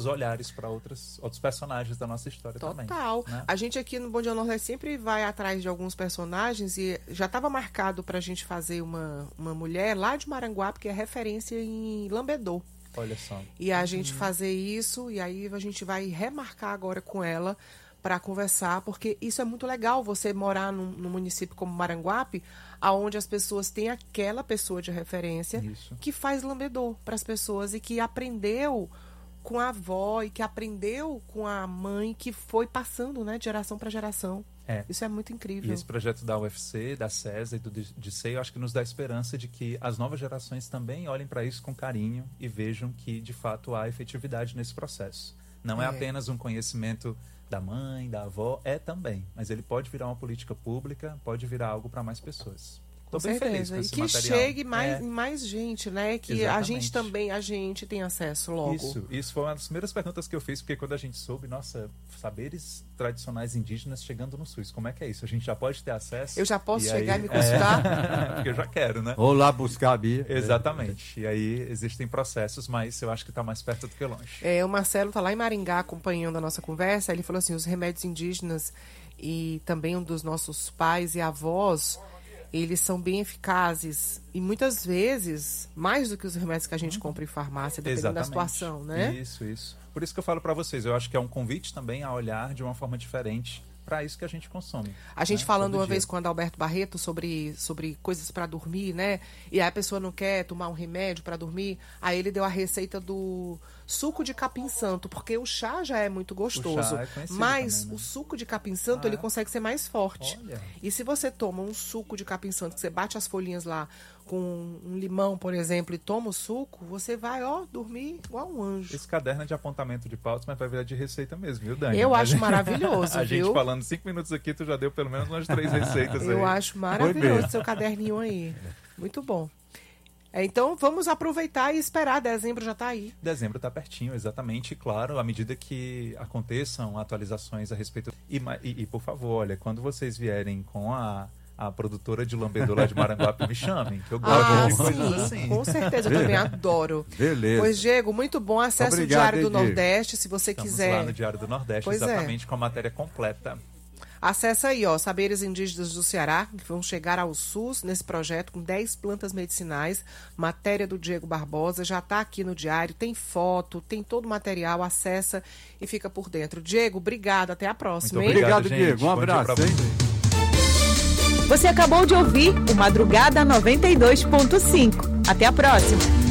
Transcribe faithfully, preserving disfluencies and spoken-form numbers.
outros olhares para outros personagens da nossa história Total. também. Total. Né? A gente aqui no Bom Dia Nordeste sempre vai atrás de alguns personagens e já estava marcado para a gente fazer uma, uma mulher lá de Maranguape, que é referência em Lambedô. Olha só. E a gente fazer isso, e aí a gente vai remarcar agora com ela para conversar, porque isso é muito legal, você morar num, num município como Maranguape, aonde as pessoas têm aquela pessoa de referência Isso. que faz lambedor para as pessoas e que aprendeu com a avó e que aprendeu com a mãe, que foi passando, né, de geração para geração. É. Isso é muito incrível. E esse projeto da U F C, da SESA e do D C, eu acho que nos dá esperança de que as novas gerações também olhem para isso com carinho e vejam que, de fato, há efetividade nesse processo. Não é, é apenas um conhecimento da mãe, da avó, é também. Mas ele pode virar uma política pública, pode virar algo para mais pessoas. Estou bem feliz com e esse que material. chegue mais, é. mais gente, né? Que Exatamente. a gente também, a gente tem acesso logo. Isso, isso foi uma das primeiras perguntas que eu fiz, porque quando a gente soube, nossa, saberes tradicionais indígenas chegando no SUS, como é que é isso? A gente já pode ter acesso? Eu já posso e chegar aí, e me consultar? É, porque eu já quero, né? Ou lá buscar a Bia. Exatamente. E aí existem processos, mas eu acho que está mais perto do que longe. É, o Marcelo está lá em Maringá acompanhando a nossa conversa. Ele falou assim, os remédios indígenas e também um dos nossos pais e avós, eles são bem eficazes e muitas vezes mais do que os remédios que a gente compra em farmácia, dependendo Exatamente. da situação, né? Isso, isso. Por isso que eu falo para vocês, eu acho que é um convite também a olhar de uma forma diferente para isso que a gente consome. A gente né? falando Todo uma dia. vez com o Adalberto Barreto sobre, sobre coisas para dormir, né? E aí a pessoa não quer tomar um remédio para dormir, aí ele deu a receita do suco de capim-santo, porque o chá já é muito gostoso, O chá é conhecido mas também, né? o suco de capim-santo Ah, ele é? consegue ser mais forte. Olha. E se você toma um suco de capim-santo, que você bate as folhinhas lá com um limão, por exemplo, e toma o suco, você vai, ó, dormir igual um anjo. Esse caderno é de apontamento de pautas, mas vai virar de receita mesmo, viu, Dani? Eu A acho gente- maravilhoso, A viu? gente falando cinco minutos aqui, tu já deu pelo menos umas três receitas aí. Eu acho Foi maravilhoso mesmo. seu caderninho aí. Muito bom. É, então, vamos aproveitar e esperar. Dezembro já está aí. Dezembro está pertinho, exatamente. E, claro, à medida que aconteçam atualizações a respeito... E, ma- e, e, por favor, olha, quando vocês vierem com a, a produtora de lambedor lá de Maranguape, me chamem, que eu gosto Ah, de coisas sim, assim. com certeza. Eu também adoro. Beleza. Pois, Diego, muito bom. Acesse Obrigado, o Diário do hein, Diego? Nordeste, se você Estamos quiser. lá no Diário do Nordeste, Pois é. exatamente, com a matéria completa. Acesse aí, ó, Saberes Indígenas do Ceará, que vão chegar ao SUS nesse projeto com dez plantas medicinais. Matéria do Diego Barbosa, já está aqui no Diário, tem foto, tem todo o material, acessa e fica por dentro. Diego, obrigado, até a próxima, Muito hein? Obrigado, gente. Diego. Um Bom dia abraço, pra hein? vocês. Você acabou de ouvir o Madrugada noventa e dois ponto cinco. Até a próxima.